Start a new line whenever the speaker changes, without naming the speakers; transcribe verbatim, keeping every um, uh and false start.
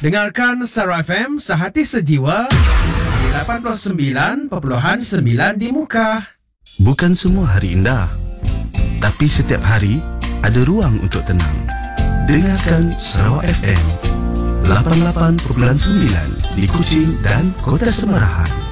Dengarkan Sarawak F M sehati sejiwa di lapan puluh sembilan perpuluhan sembilan di Muka.
Bukan semua hari indah, tapi setiap hari ada ruang untuk tenang. Dengarkan Sarawak F M lapan puluh lapan perpuluhan sembilan di Kuching dan Kota Semerahan.